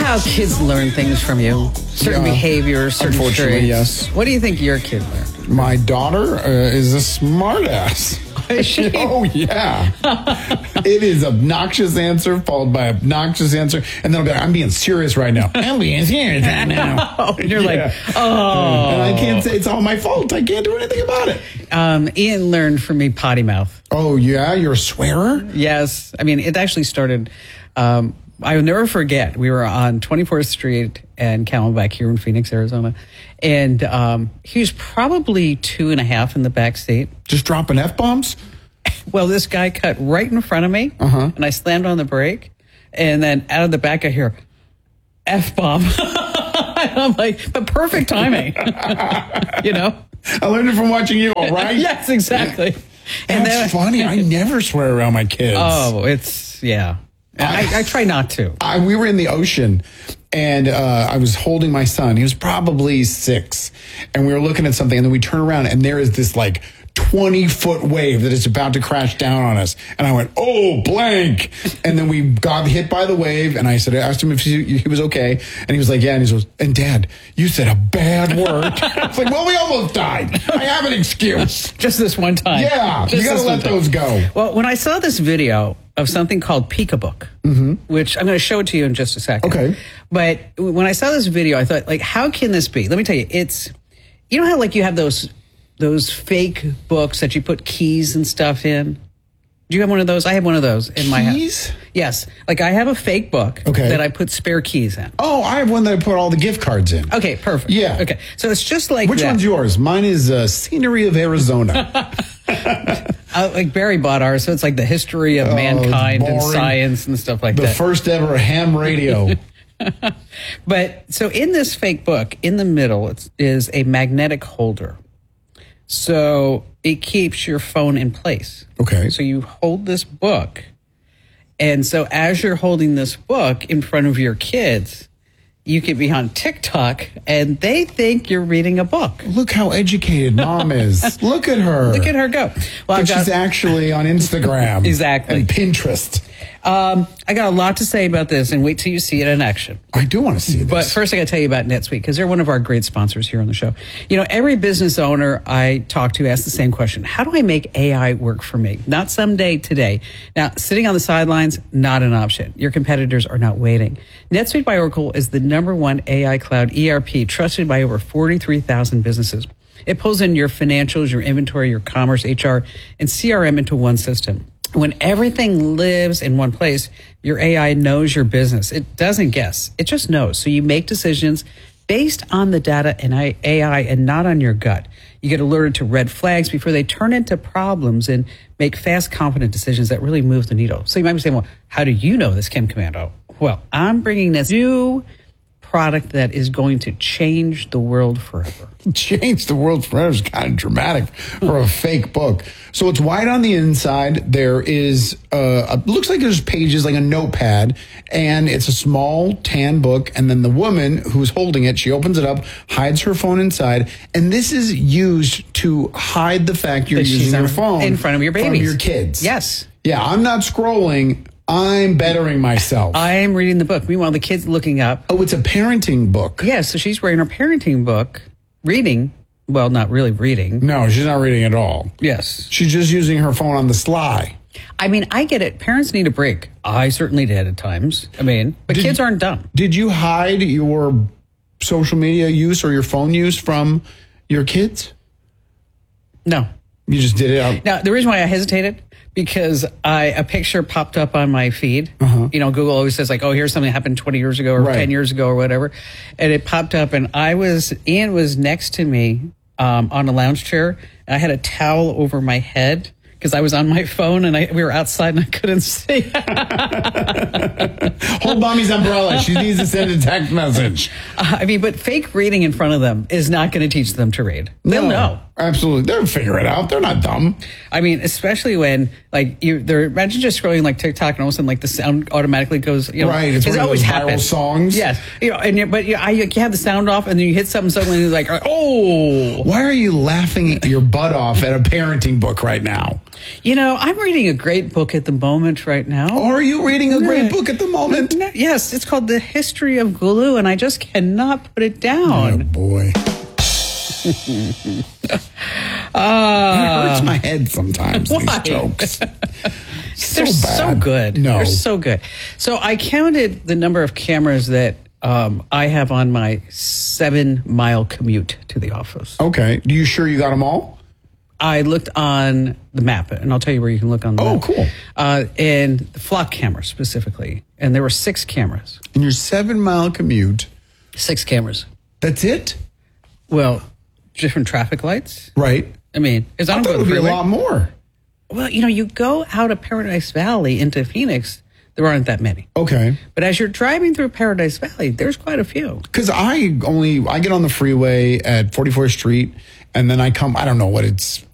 how kids learn things from you? Certain behaviors, certain unfortunately, traits. yes. What do you think your kid learned? My daughter is a smartass. Is she? Oh, yeah. It is obnoxious answer followed by obnoxious answer. And then I'll be like, I'm being serious right now. I'm being serious right now. And you're like, oh. And I can't say it's all my fault. I can't do anything about it. Ian learned from me potty mouth. Oh, yeah? You're a swearer? Yes. I mean, it actually started, I will never forget. We were on 24th Street and Camelback here in Phoenix, Arizona. And he was probably 2.5 in the back seat. Just dropping F-bombs? Well, this guy cut right in front of me, and I slammed on the brake. And then out of the back, I hear, F-bomb. And I'm like, but perfect timing. You know? I learned it from watching you, all right? Yes, exactly. And that's funny. I never swear around my kids. Oh, yeah. I try not to. We were in the ocean, and I was holding my son. He was probably 6, and we were looking at something, and then we turn around, and there is this like 20-foot wave that is about to crash down on us. And I went, oh, blank. And then we got hit by the wave, and I asked him if he was okay, and he was like, yeah. And he goes, and Dad, you said a bad word. I was like, well, we almost died. I have an excuse. Just this one time. Yeah, you got to let those go. Well, when I saw this video of something called Peek-a-Book, which I'm going to show it to you in just a second. Okay. But when I saw this video, I thought, like, how can this be? Let me tell you, you know how, like, you have those fake books that you put keys and stuff in? Do you have one of those? I have one of those in my house. Keys? Yes. Like, I have a fake book that I put spare keys in. Oh, I have one that I put all the gift cards in. Okay, perfect. Yeah. Okay, so it's just like Which one's yours? Mine is Scenery of Arizona. Like Barry bought ours, so it's like the history of mankind and science and stuff like that. The first ever ham radio. But so in this fake book, in the middle is a magnetic holder. So it keeps your phone in place. Okay. So you hold this book. And so as you're holding this book in front of your kids, you could be on TikTok and they think you're reading a book. Look how educated Mom is. Look at her. Look at her go. Well, she's actually on Instagram. Exactly. And Pinterest. I got a lot to say about this, and wait till you see it in action. I do want to see this. But first, I got to tell you about NetSuite, because they're one of our great sponsors here on the show. You know, every business owner I talk to asks the same question. How do I make AI work for me? Not someday, today. Now, sitting on the sidelines, not an option. Your competitors are not waiting. NetSuite by Oracle is the #1 AI cloud ERP trusted by over 43,000 businesses. It pulls in your financials, your inventory, your commerce, HR, and CRM into one system. When everything lives in one place, your AI knows your business. It doesn't guess. It just knows. So you make decisions based on the data and AI and not on your gut. You get alerted to red flags before they turn into problems and make fast, confident decisions that really move the needle. So you might be saying, well, how do you know this, Kim Komando? Well, I'm bringing this new product that is going to change the world forever. Change the world forever is kind of dramatic for a fake book. So it's white on the inside. There is, looks like there's pages, like a notepad, and it's a small tan book. And then the woman who's holding it, she opens it up, hides her phone inside. And this is used to hide the fact you're using your phone in front of your babies. From your kids. Yes. Yeah, I'm not scrolling. I'm bettering myself. I am reading the book. Meanwhile, the kid's looking up. Oh, it's a parenting book. Yeah, so she's reading her parenting book, reading. Well, not really reading. No, she's not reading at all. Yes. She's just using her phone on the sly. I mean, I get it. Parents need a break. I certainly did at times. I mean, but kids aren't dumb. Did you hide your social media use or your phone use from your kids? No. You just did it out? Now, the reason why I hesitated, because a picture popped up on my feed. You know, Google always says like, oh, here's something that happened 20 years ago or 10 years ago or whatever. And it popped up and Ian was next to me on a lounge chair. And I had a towel over my head because I was on my phone and we were outside and I couldn't see. Hold Mommy's umbrella. She needs to send a text message. I mean, but fake reading in front of them is not going to teach them to read. They'll know. Absolutely. They'll figure it out. They're not dumb. I mean, especially when, like they're imagine just scrolling like TikTok and all of a sudden like the sound automatically goes, right. It's one of those viral songs. Yes. But you have the sound off and then you hit something suddenly and it's like, oh. Why are you laughing your butt off at a parenting book right now? I'm reading a great book at the moment right now. Are you reading a great book at the moment? Yes, it's called The History of Glue, and I just cannot put it down. Oh, boy. It hurts my head sometimes, these jokes. They're so good. No. They're so good. So I counted the number of cameras that I have on my 7-mile commute to the office. Okay. Are you sure you got them all? I looked on the map, and I'll tell you where you can look on the map. Oh, cool. And the flock camera specifically. And there were 6 cameras. In your 7-mile commute. 6 cameras. That's it? Well, different traffic lights. Right. I mean, I thought it would be a lot more. Well, you go out of Paradise Valley into Phoenix, there aren't that many. Okay. But as you're driving through Paradise Valley, there's quite a few. Because I get on the freeway at 44th Street, and then I don't know what it's